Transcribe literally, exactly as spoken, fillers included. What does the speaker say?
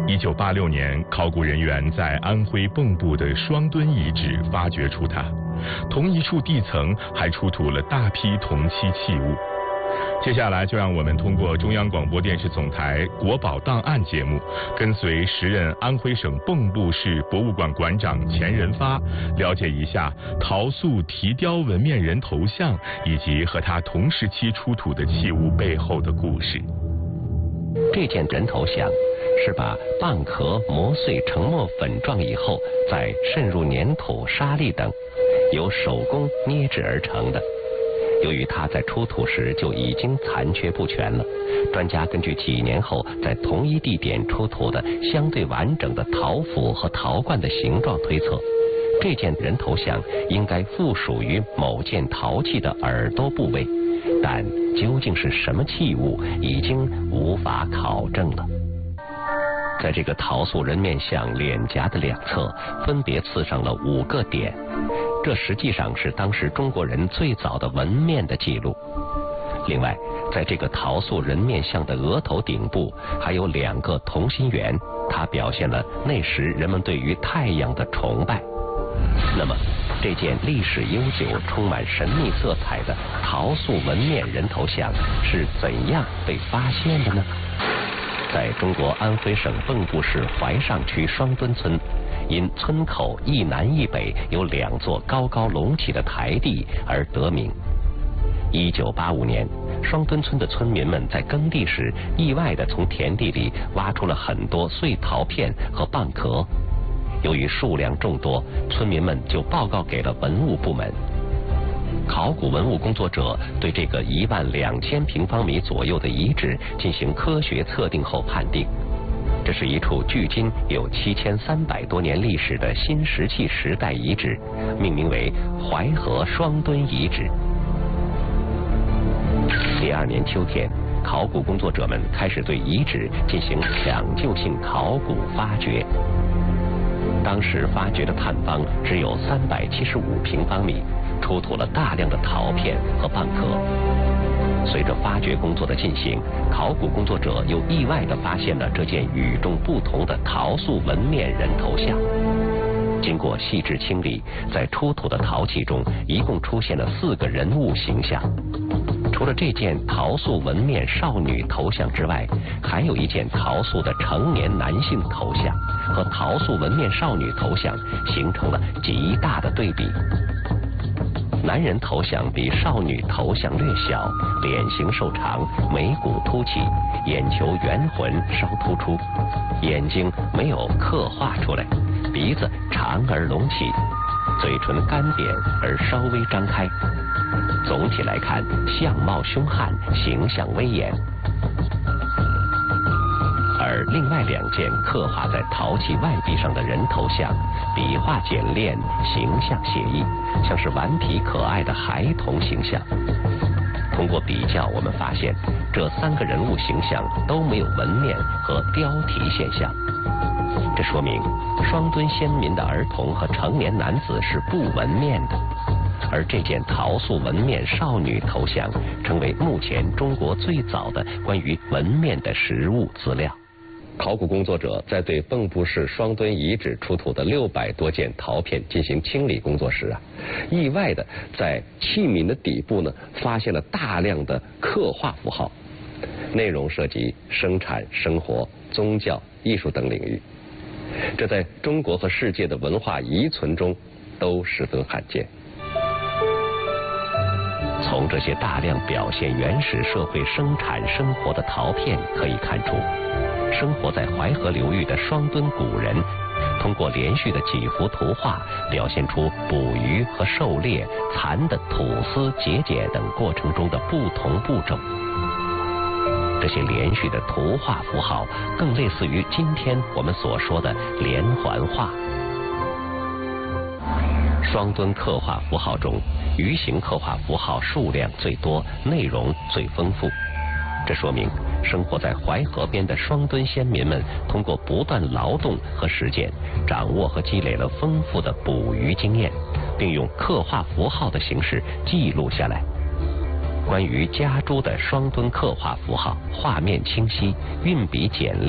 一九八六年，考古人员在安徽蚌埠的双墩遗址发掘出它，同一处地层还出土了大批同期器物。接下来就让我们通过中央广播电视总台国宝档案节目，跟随时任安徽省蚌埠市博物馆馆长钱仁发，了解一下陶塑提雕纹面人头像以及和他同时期出土的器物背后的故事。 这件人头像是把蚌壳磨碎成沫粉状以后，再渗入粘土、沙粒等，由手工捏制而成的。由于它在出土时就已经残缺不全了，专家根据几年后在同一地点出土的相对完整的陶斧和陶罐的形状推测，这件人头像应该附属于某件陶器的耳朵部位，但究竟是什么器物，已经无法考证了。在这个陶塑人面像脸颊的两侧分别刺上了五个点，这实际上是当时中国人最早的纹面的记录。另外，在这个陶塑人面像的额头顶部还有两个同心圆，它表现了那时人们对于太阳的崇拜。那么，这件历史悠久、充满神秘色彩的陶塑纹面人头像是怎样被发现的呢？在中国安徽省蚌埠市怀上区双墩村，因村口一南一北有两座高高隆起的台地而得名。一九八五年，双墩村的村民们在耕地时，意外地从田地里挖出了很多碎陶片和蚌壳。由于数量众多，村民们就报告给了文物部门。考古文物工作者对这个一万两千平方米左右的遗址进行科学测定后判定，这是一处距今有七千三百多年历史的新石器时代遗址，命名为淮河双墩遗址。第二年秋天，考古工作者们开始对遗址进行抢救性考古发掘。当时发掘的探方只有三百七十五平方米，出土了大量的陶片和蚌壳。随着发掘工作的进行，考古工作者又意外地发现了这件与众不同的陶塑纹面人头像。经过细致清理，在出土的陶器中一共出现了四个人物形象。除了这件陶塑纹面少女头像之外，还有一件陶塑的成年男性头像，和陶塑纹面少女头像形成了极大的对比。男人头像比少女头像略小，脸型瘦长，眉骨凸起，眼球圆浑稍突出，眼睛没有刻画出来，鼻子长而隆起，嘴唇干扁而稍微张开。总体来看，相貌凶悍，形象威严。而另外两件刻画在陶器外壁上的人头像，笔画简练，形象写意，像是顽皮可爱的孩童形象。通过比较，我们发现这三个人物形象都没有纹面和雕题现象，这说明双墩先民的儿童和成年男子是不纹面的。而这件陶塑纹面少女头像成为目前中国最早的关于纹面的实物资料。考古工作者在对蚌埠市双墩遗址出土的六百多件陶片进行清理工作时啊，意外的在器皿的底部呢发现了大量的刻画符号，内容涉及生产、生活、宗教、艺术等领域，这在中国和世界的文化遗存中都十分罕见。从这些大量表现原始社会生产生活的陶片可以看出，生活在淮河流域的双墩古人通过连续的几幅图画，表现出捕鱼和狩猎、蚕的吐丝、结茧等过程中的不同步骤。这些连续的图画符号更类似于今天我们所说的连环画。双墩刻画符号中，鱼形刻画符号数量最多，内容最丰富。这说明生活在淮河边的双墩先民们通过不断劳动和实践，掌握和积累了丰富的捕鱼经验，并用刻画符号的形式记录下来。关于家猪的双墩刻画符号，画面清晰，运笔简练。